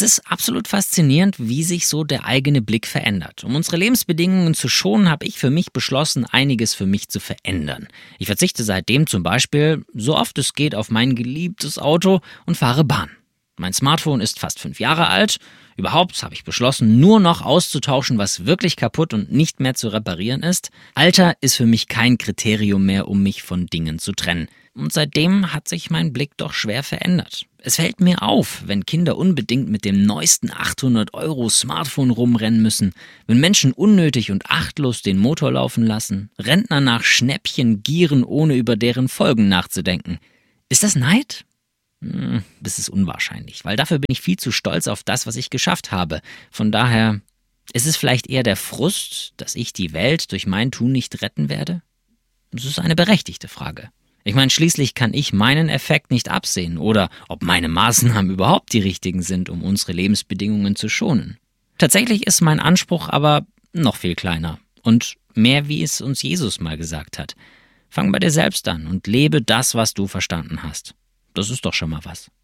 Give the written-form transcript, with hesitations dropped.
Es ist absolut faszinierend, wie sich so der eigene Blick verändert. Um unsere Lebensbedingungen zu schonen, habe ich für mich beschlossen, einiges für mich zu verändern. Ich verzichte seitdem zum Beispiel, so oft es geht, auf mein geliebtes Auto und fahre Bahn. Mein Smartphone ist fast 5 Jahre alt. Überhaupt habe ich beschlossen, nur noch auszutauschen, was wirklich kaputt und nicht mehr zu reparieren ist. Alter ist für mich kein Kriterium mehr, um mich von Dingen zu trennen. Und seitdem hat sich mein Blick doch schwer verändert. Es fällt mir auf, wenn Kinder unbedingt mit dem neuesten 800-Euro-Smartphone rumrennen müssen, wenn Menschen unnötig und achtlos den Motor laufen lassen, Rentner nach Schnäppchen gieren, ohne über deren Folgen nachzudenken. Ist das Neid? Das ist unwahrscheinlich, weil dafür bin ich viel zu stolz auf das, was ich geschafft habe. Von daher ist es vielleicht eher der Frust, dass ich die Welt durch mein Tun nicht retten werde? Das ist eine berechtigte Frage. Ich meine, schließlich kann ich meinen Effekt nicht absehen oder ob meine Maßnahmen überhaupt die richtigen sind, um unsere Lebensbedingungen zu schonen. Tatsächlich ist mein Anspruch aber noch viel kleiner und mehr, wie es uns Jesus mal gesagt hat. Fang bei dir selbst an und lebe das, was du verstanden hast. Das ist doch schon mal was.